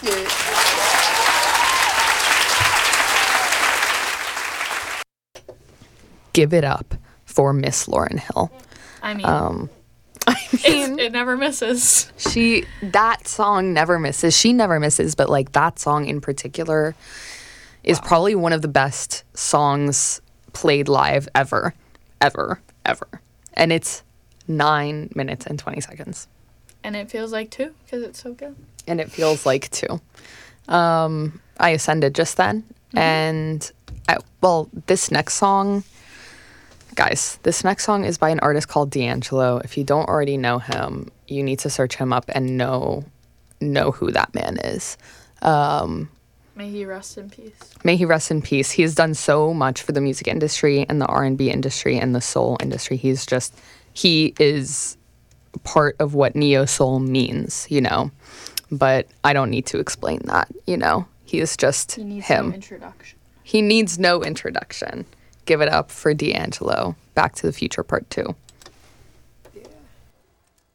Give it up for Miss Lauryn Hill. I mean, it never misses. That song never misses. She never misses, but like that song in particular is probably one of the best songs played live ever. And it's 9 minutes and 20 seconds. And it feels like 2 because it's so good. And it feels like 2. I ascended just then. And this next song, guys, this next song is by an artist called D'Angelo. If you don't already know him, you need to search him up and know who that man is. May he rest in peace. May he rest in peace. He's done so much for the music industry and the R&B industry and the soul industry. He is part of what neo-soul means, But I don't need to explain that, He is just He needs him. no introduction. He needs no introduction. Give it up for D'Angelo. Back to the Future Part 2.